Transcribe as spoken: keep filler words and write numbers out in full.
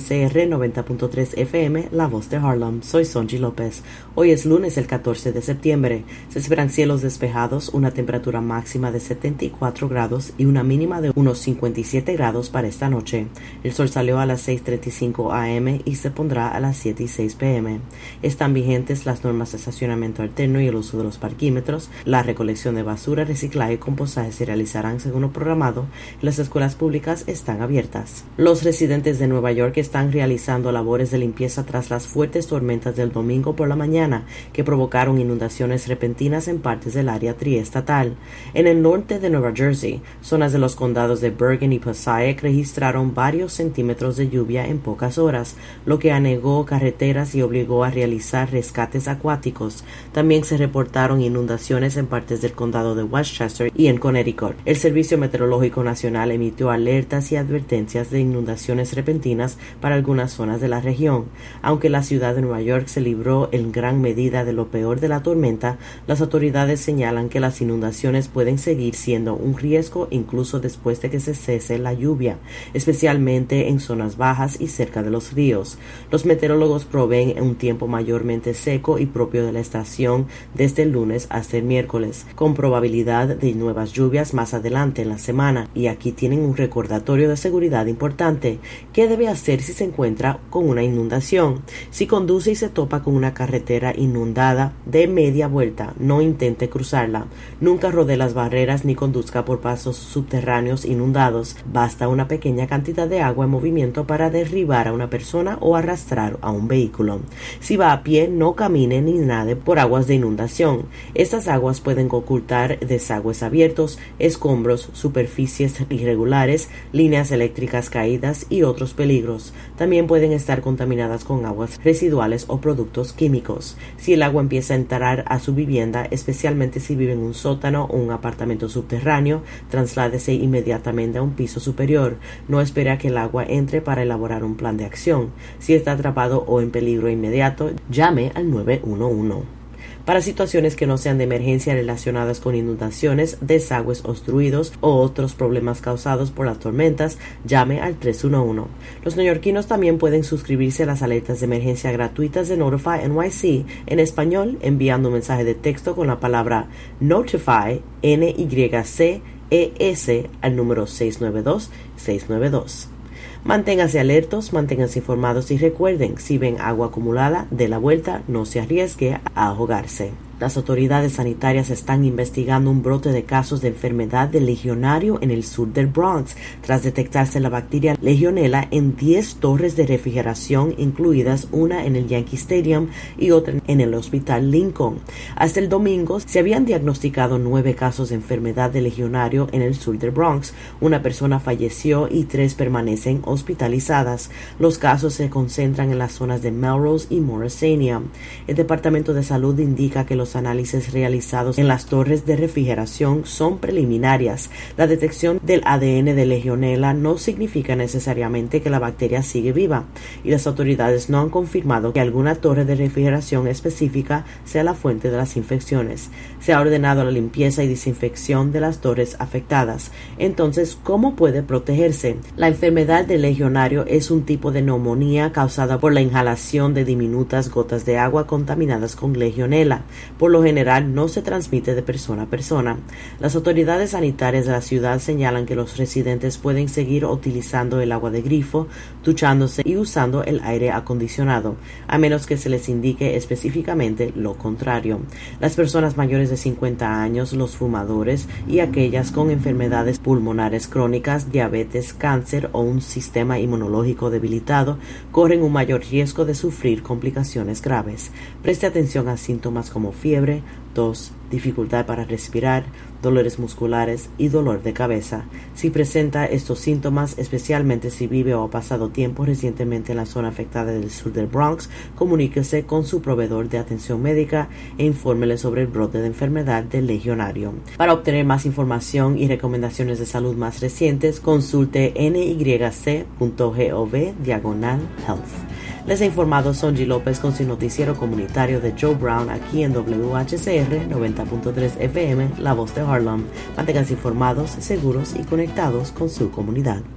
C R noventa punto tres F M, La Voz de Harlem. Soy Sonji López. Hoy es lunes, el catorce de septiembre. Se esperan cielos despejados, una temperatura máxima de setenta y cuatro grados y una mínima de unos cincuenta y siete grados para esta noche. El sol salió a las seis treinta y cinco A M y se pondrá a las siete y seis P M. Están vigentes las normas de estacionamiento alterno y el uso de los parquímetros. La recolección de basura, reciclaje y compostaje se realizarán según lo programado. Las escuelas públicas están abiertas. Los residentes de Nueva York están realizando labores de limpieza tras las fuertes tormentas del domingo por la mañana que provocaron inundaciones repentinas en partes del área triestatal. En el norte de Nueva Jersey, zonas de los condados de Bergen y Passaic registraron varios centímetros de lluvia en pocas horas, lo que anegó carreteras y obligó a realizar rescates acuáticos. También se reportaron inundaciones en partes del condado de Westchester y en Connecticut. El Servicio Meteorológico Nacional emitió alertas y advertencias de inundaciones repentinas para algunas zonas de la región. Aunque la ciudad de Nueva York se libró en gran medida de lo peor de la tormenta, las autoridades señalan que las inundaciones pueden seguir siendo un riesgo incluso después de que se cese la lluvia, especialmente en zonas bajas y cerca de los ríos. Los meteorólogos proveen un tiempo mayormente seco y propio de la estación desde el lunes hasta el miércoles, con probabilidad de nuevas lluvias más adelante en la semana. Y aquí tienen un recordatorio de seguridad importante. ¿Qué debe hacer si se encuentra con una inundación? Si conduce y se topa con una carretera inundada, dé media vuelta, no intente cruzarla. Nunca rodee las barreras ni conduzca por pasos subterráneos inundados. Basta una pequeña cantidad de agua en movimiento para derribar a una persona o arrastrar a un vehículo. Si va a pie, no camine ni nade por aguas de inundación. Estas aguas pueden ocultar desagües abiertos, escombros, superficies irregulares, líneas eléctricas caídas y otros peligros. También pueden estar contaminadas con aguas residuales o productos químicos. Si el agua empieza a entrar a su vivienda, especialmente si vive en un sótano o un apartamento subterráneo, trasládese inmediatamente a un piso superior. No espere a que el agua entre para elaborar un plan de acción. Si está atrapado o en peligro inmediato, llame al nueve uno uno. Para situaciones que no sean de emergencia relacionadas con inundaciones, desagües obstruidos o otros problemas causados por las tormentas, llame al tres uno uno. Los neoyorquinos también pueden suscribirse a las alertas de emergencia gratuitas de Notify N Y C en español enviando un mensaje de texto con la palabra Notify, N Y C E S, al número seis nueve dos seis nueve dos. Manténganse alertos, manténganse informados y recuerden, si ven agua acumulada, dé la vuelta, no se arriesgue a ahogarse. Las autoridades sanitarias están investigando un brote de casos de enfermedad del legionario en el sur del Bronx, tras detectarse la bacteria Legionella en diez torres de refrigeración, incluidas una en el Yankee Stadium y otra en el Hospital Lincoln. Hasta el domingo se habían diagnosticado nueve casos de enfermedad del legionario en el sur del Bronx. Una persona falleció y tres permanecen hospitalizadas. Los casos se concentran en las zonas de Melrose y Morrisania. El Departamento de Salud indica que los Los análisis realizados en las torres de refrigeración son preliminarias. La detección del A D N de Legionella no significa necesariamente que la bacteria sigue viva, y las autoridades no han confirmado que alguna torre de refrigeración específica sea la fuente de las infecciones. Se ha ordenado la limpieza y desinfección de las torres afectadas. Entonces, ¿cómo puede protegerse? La enfermedad del legionario es un tipo de neumonía causada por la inhalación de diminutas gotas de agua contaminadas con Legionella. Por lo general no se transmite de persona a persona. Las autoridades sanitarias de la ciudad señalan que los residentes pueden seguir utilizando el agua de grifo, duchándose y usando el aire acondicionado, a menos que se les indique específicamente lo contrario. Las personas mayores de cincuenta años, los fumadores y aquellas con enfermedades pulmonares crónicas, diabetes, cáncer o un sistema inmunológico debilitado corren un mayor riesgo de sufrir complicaciones graves. Preste atención a síntomas como fiebre, tos, dificultad para respirar, dolores musculares y dolor de cabeza. Si presenta estos síntomas, especialmente si vive o ha pasado tiempo recientemente en la zona afectada del sur del Bronx, comuníquese con su proveedor de atención médica e infórmele sobre el brote de enfermedad del legionario. Para obtener más información y recomendaciones de salud más recientes, consulte n y c punto gov diagonal health. Les ha informado Sonji López con su noticiero comunitario de Joe Brown aquí en W H C R noventa punto tres F M, La Voz de Harlem. Manténganse informados, seguros y conectados con su comunidad.